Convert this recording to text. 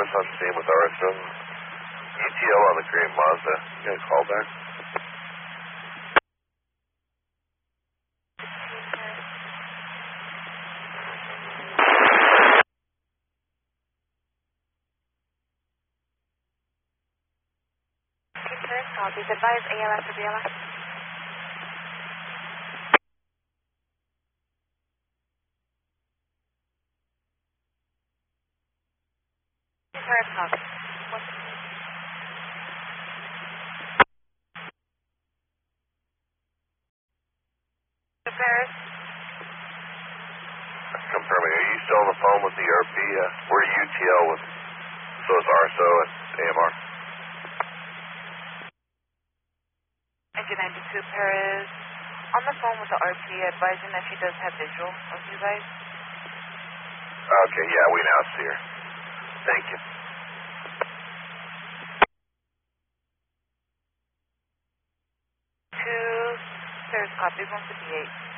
Paris on scene with RSO. ETL on the green Mazda. You got a call back? Please advise ALS or BLS. Paris copy. Paris. Confirming. Are you still on the phone with the ERP? We're UTL with, so it's RSO and AMR. Engine 92 Paris. On the phone with the RT, advising that she does have visual of you guys. Okay, yeah, we now see her. Thank you. 2, Paris copy, 158.